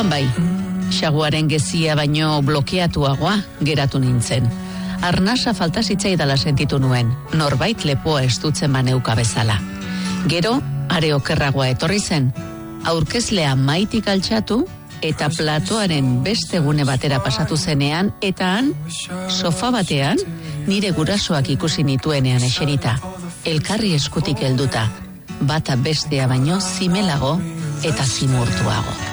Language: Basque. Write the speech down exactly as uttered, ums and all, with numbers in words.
Orduan bai, xaguaren gezia baino blokeatuagoa geratu nintzen. Arnasa falta zitzaidala sentitu nuen, norbait lepoa estutzen baneuka bezala. Gero, are okerragoa etorri zen, aurkezlea maitik altxatu eta platoaren beste gune batera pasatu zenean, eta han, sofa batean, nire gurasoak ikusi nituenean eserita, elkarri eskutik helduta, bata bestea baino zimelago eta zimurtuago.